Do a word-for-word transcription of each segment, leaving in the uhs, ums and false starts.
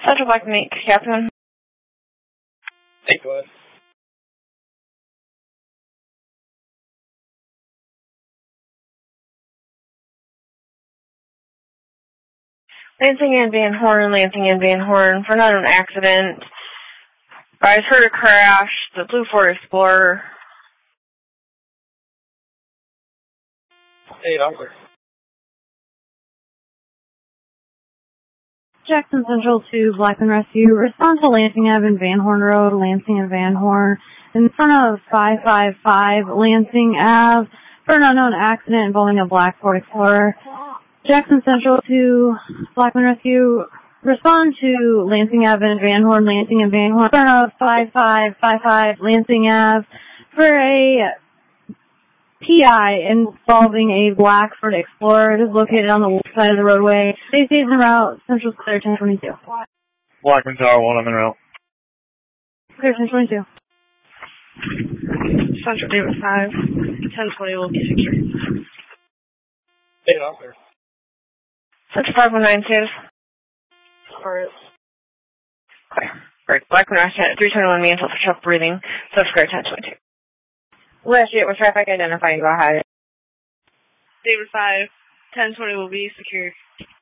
Central Black and eight, Captain. Hey, go ahead. Lansing and Van Horn, Lansing and Van Horn, for not an accident. I heard a crash, the Blue Ford Explorer. Hey, I'm clear. Jackson Central to Blackman Rescue. Respond to Lansing Ave and Van Horn Road, Lansing and Van Horn. In front of five five five Lansing Ave for an unknown accident involving a black Ford Explorer. Jackson Central to Blackman Rescue. Respond to Lansing Ave and Van Horn, Lansing and Van Horn. In front of five five five five Lansing Ave for a P I involving a black Ford Explorer. It is located on the west side of the roadway. Stay safe en route. Central clear ten twenty-two. Blackman Tower one, I'm en route. Clear ten twenty-two. Central Davis five, ten twenty will be secure. Hey, I'm clear. Central five one nine, Davis. Alright. Clear. Alright, Blackman Rescue at three twenty-one Mantle for choke breathing. Subscribe ten twenty-two. Last year with traffic identifying, go ahead. David five, ten twenty will be secured.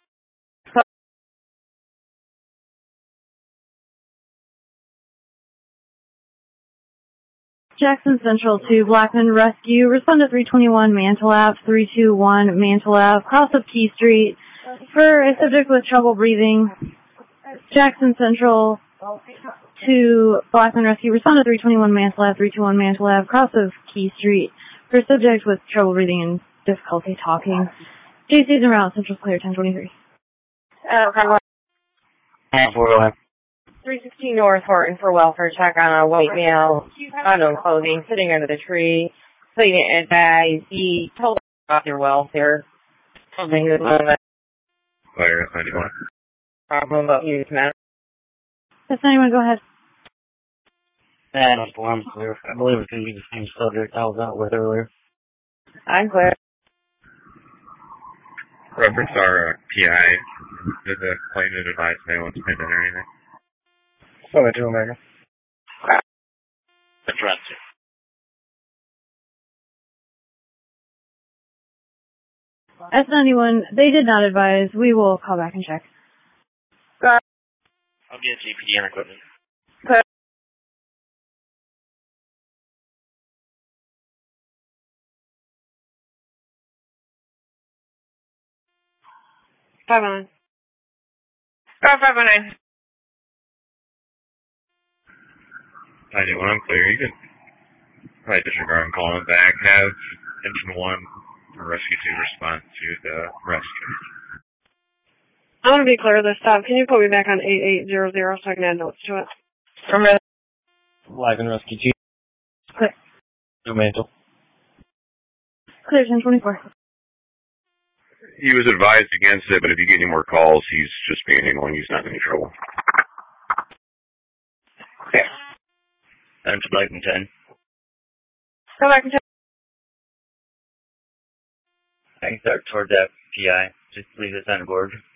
Jackson Central to Blackman Rescue. Respond to three twenty-one Mantle Ave, three two one Mantle Ave, cross of Key Street for a subject with trouble breathing. Jackson Central to Blackman Rescue. Respond to three twenty-one Mantle Ave, three two one Mantle Ave, cross of Key Street for a subject with trouble breathing and difficulty talking. J C's around. Central clear, ten twenty-three. Uh, okay, go Alright, four, go ahead. three sixteen North Horton for welfare check on a white male, unknown clothing, sitting under the tree. Pleading and advised. He told us about their welfare. Told me he was one of the Clear, ninety-one. problem about you, man. Does anyone go ahead? And I'm clear. I believe it's going to be the same subject I was out with earlier. I'm clear. Reference our uh, P I. Did the claimant advise anyone's pinned in or anything? So I do, Omega. That's right. S ninety-one, they did not advise. We will call back and check. I'll get G P D on equipment. five one nine. Oh, five one nine. ninety-one, I'm clear. You can probably disregard and call him back. Have engine one for rescue two respond to the rescue. I want to be clear this time. Can you put me back on eight eight zero zero so I can add notes to it? From the Blackman Rescue Chief. Clear. No Mantle. Clear, ten twenty-four. He was advised against it, but if you get any more calls, he's just being annoying. He's not in any trouble. clear. I'm to Blackman ten. Go back and check. I can start toward that P I. Just leave this on board.